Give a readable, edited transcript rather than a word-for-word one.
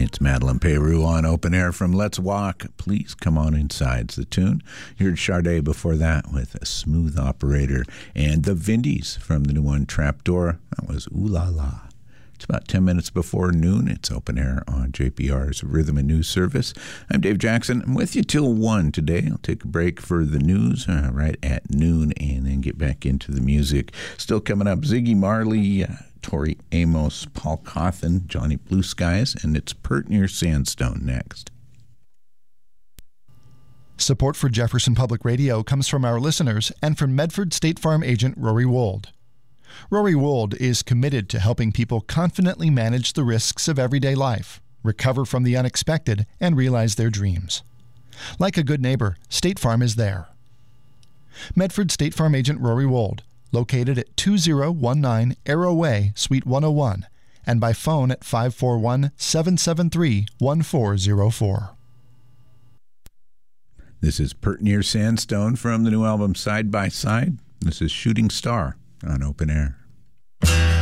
It's Madeline Peru on Open Air from Let's Walk. Please come on inside's the tune. You heard Sade before that with a Smooth Operator, and the Vindies from the new one Trapdoor. That was Ooh La La. It's about 10 minutes before noon. It's Open Air on JPR's Rhythm and News Service. I'm Dave Jackson. I'm with you till 1 today. I'll take a break for the news right at noon and then get back into the music. Still coming up, Ziggy Marley, Tori Amos, Paul Cawthon, Johnny Blue Skies, and it's Pert Near Sandstone next. Support for Jefferson Public Radio comes from our listeners and from Medford State Farm agent Rory Wold. Rory Wold is committed to helping people confidently manage the risks of everyday life, recover from the unexpected, and realize their dreams. Like a good neighbor, State Farm is there. Medford State Farm agent Rory Wold, located at 2019 Arrow Way, Suite 101, and by phone at 541-773-1404. This is Pert Near Sandstone from the new album Side by Side. This is Shooting Star on Open Air.